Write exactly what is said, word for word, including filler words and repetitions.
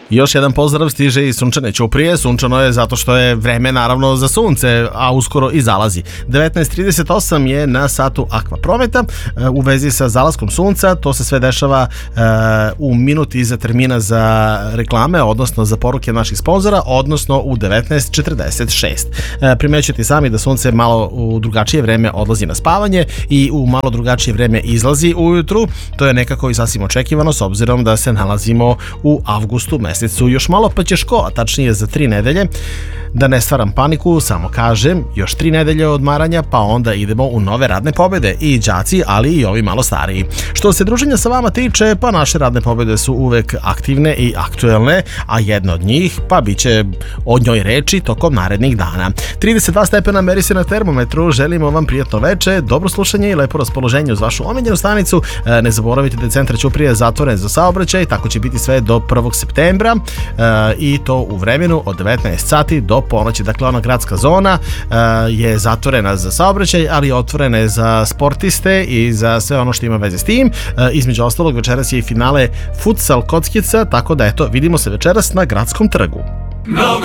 Još jedan pozdrav stiže iz sunčane Ćuprije. Sunčano je zato što je vreme naravno za sunce, a uskoro i zalazi. devetnaest trideset osam je na satu Akva Prometa u vezi sa zalaskom sunca. To se sve dešava u minuti iza termina za reklame, odnosno za poruke naših sponzora, odnosno u devetnaest četrdeset šest. Primećujete sami da sunce malo u drugačije vreme odlazi na spavanje i u malo drugačije vreme izlazi ujutru. To je nekako i sasvim očekivano s obzirom da se nalazimo u avgustu mesecu. Još malo pa ćeš ko, a tačnije za tri nedelje. Da ne stvaram paniku, samo kažem, još tri nedelje odmaranja, pa onda idemo u nove radne pobede, i đaci, ali i ovi malo stariji. Što se druženja sa vama tiče, pa naše radne pobede su uvek aktivne i aktuelne, a jedna od njih, pa bit će o njoj reči tokom narednih dana. trideset dva stepena meri se na termometru, želimo vam prijatno veče, dobro slušanje i lepo raspoloženje uz vašu omiljenu stanicu. Ne zaboravite da je centar Ćuprije zatvoren za saobraćaj, tako će biti sve do prvog septembra i to u vremenu od devetnaest sati do ponoći. Dakle, ona gradska zona uh, je zatvorena za saobraćaj, ali otvorena je za sportiste i za sve ono što ima veze s tim. Uh, između ostalog, večeras je i finale futsal kockica, tako da eto, vidimo se večeras na Gradskom trgu.